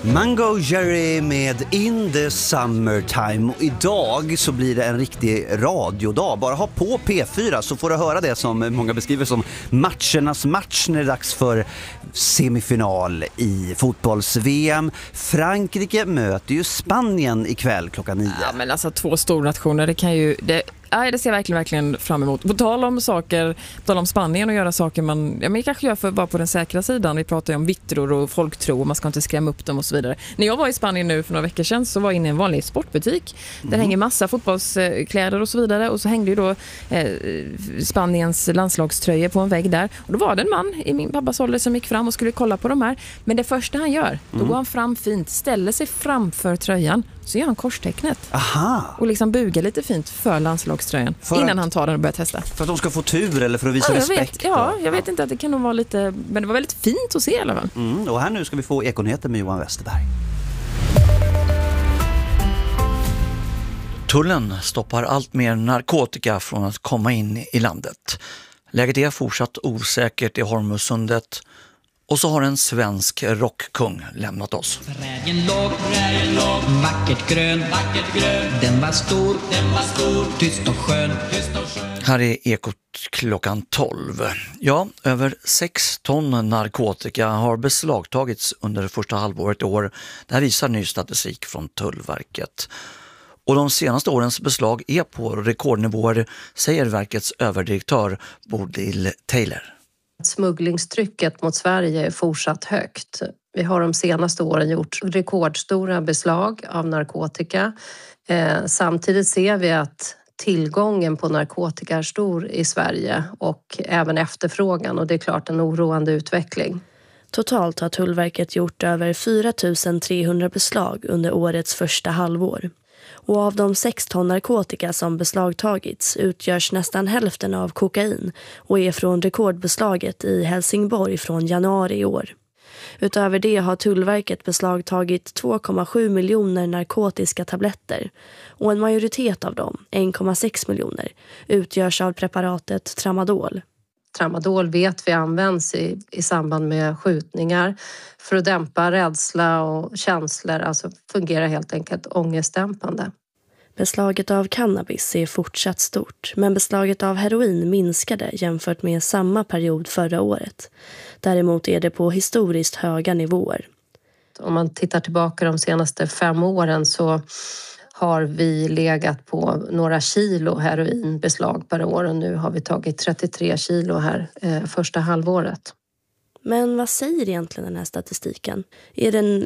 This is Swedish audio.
Mango Jerry med In the Summertime. Och idag så blir det en riktig radiodag. Bara ha på P4 så får du höra det som många beskriver som matchernas match när det är dags för semifinal i fotbolls-VM. Frankrike möter ju Spanien ikväll klockan 9. Ja, men alltså 2 stornationer, det kan ju... Det ser jag verkligen fram emot. På tal om Spanien och göra saker man kanske gör för bara på den säkra sidan. Vi pratar ju om vittror och folktro och man ska inte skrämma upp dem och så vidare. När jag var i Spanien nu för några veckor sedan så var jag inne i en vanlig sportbutik. Där hänger massa fotbollskläder och så vidare. Och så hängde ju då Spaniens landslagströjor på en vägg där. Och då var det en man i min pappas ålder som gick fram och skulle kolla på de här. Men det första han gör, då går han fram fint, ställer sig framför tröjan. Så gör han korstecknet. Aha. Och liksom bugar lite fint för landslagströjan innan han tar den och börjar testa. För att de ska få tur eller för att visa respekt? Jag vet inte, att det kan nog vara lite... Men det var väldigt fint att se i alla fall. Och här nu ska vi få Ekonyheter med Johan Westerberg. Tullen stoppar allt mer narkotika från att komma in i landet. Läget är fortsatt osäkert i Hormuzsundet. Och så har en svensk rockkung lämnat oss. Prärien låg, vackert grön, den var stor, tyst och skön. Här är Ekot klockan 12. Ja, över 6 ton narkotika har beslagtagits under det första halvåret i år. Det här visar ny statistik från Tullverket. Och de senaste årens beslag är på rekordnivåer, säger verkets överdirektör Bodil Taylor. Smugglingstrycket mot Sverige är fortsatt högt. Vi har de senaste åren gjort rekordstora beslag av narkotika. Samtidigt ser vi att tillgången på narkotika är stor i Sverige och även efterfrågan, och det är klart en oroande utveckling. Totalt har Tullverket gjort över 4 300 beslag under årets första halvår. Och av de 6 ton narkotika som beslagtagits utgörs nästan hälften av kokain och är från rekordbeslaget i Helsingborg från januari i år. Utöver det har Tullverket beslagtagit 2,7 miljoner narkotiska tabletter och en majoritet av dem, 1,6 miljoner, utgörs av preparatet Tramadol. Tramadol vet vi används i samband med skjutningar för att dämpa rädsla och känslor, alltså fungerar helt enkelt ångestdämpande. Beslaget av cannabis är fortsatt stort, men beslaget av heroin minskade jämfört med samma period förra året. Däremot är det på historiskt höga nivåer. Om man tittar tillbaka de senaste 5 åren så har vi legat på några kilo heroinbeslag per år, och nu har vi tagit 33 kilo här första halvåret. Men vad säger egentligen den här statistiken? Är den